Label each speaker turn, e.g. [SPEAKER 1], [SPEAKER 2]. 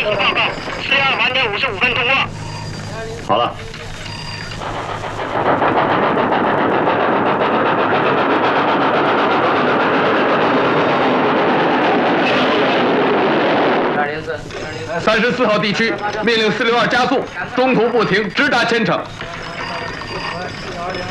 [SPEAKER 1] 地形报告，412晚点55分通过。
[SPEAKER 2] 好了。34号地区命令462加速，中途不停，直达千城。